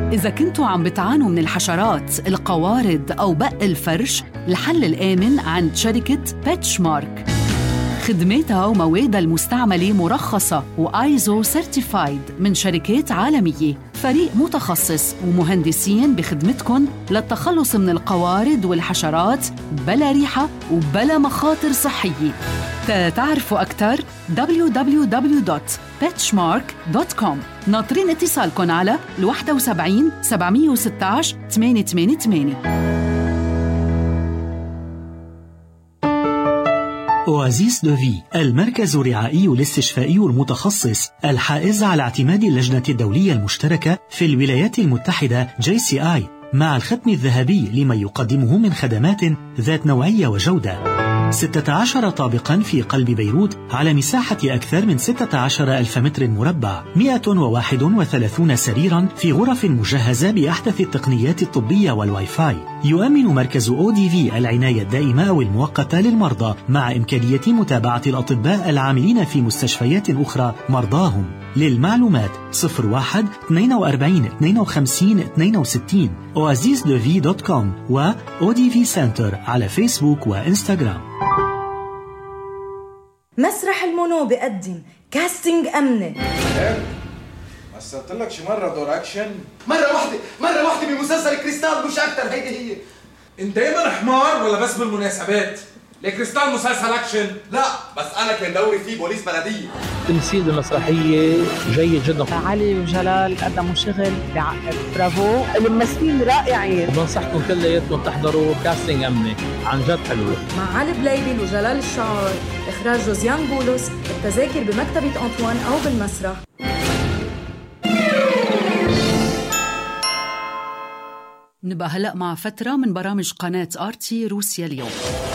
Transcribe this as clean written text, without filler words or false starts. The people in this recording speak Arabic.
إذا كنتوا عم بتعانوا من الحشرات، القوارض أو بق الفرش، الحل الآمن عند شركة بيتشمارك. خدماتها وموادها المستعملة مرخصة وآيزو سيرتيفايد من شركات عالمية. فريق متخصص ومهندسين بخدمتكم للتخلص من القوارض والحشرات بلا ريحة وبلا مخاطر صحية. تعرفوا أكثر www.petchmark.com. ناطرين اتصالكم على 71 716 888. أوازيس دوفي، المركز الرعائي الاستشفائي المتخصص الحائز على اعتماد اللجنة الدولية المشتركة في الولايات المتحدة JCI، مع الختم الذهبي لما يقدمه من خدمات ذات نوعية وجودة. 16 طابقاً في قلب بيروت على مساحة أكثر من 16,000 متر مربع، 131 سريراً في غرف مجهزة بأحدث التقنيات الطبية والواي فاي. يؤمن مركز ODV العناية الدائمة والمؤقتة للمرضى، مع إمكانية متابعة الأطباء العاملين في مستشفيات أخرى مرضاهم. للمعلومات 01 42 52 62 oasisdevi.com و ODV Center على فيسبوك وإنستغرام. مسرح المونو بقدم كاستنج أمني. مثلت لك شي مرة دور أكشن؟ مرة واحدة بمسلسل كريستال، مش أكتر. هيدي هي. انت دايما حمار ولا بس بالمناسبات؟ لكريستال مسلسل أكشن؟ لا بس أنا كان دوري فيه بوليس بلدية. تمثيل المسرحية جيد جدا. علي وجلال قدموا شغل بعقد، برافو. الممثلين رائعين. بنصحكم كلياتكم تحضروا كاستنج أمني، عن جد حلوة. مع علي بليبل وجلال الشعار، إخراج جوزيان بولس. التذاكر بمكتبة أنطوان أو بالمسرح. نبقى هلأ مع فترة من برامج قناة آرتي روسيا اليوم.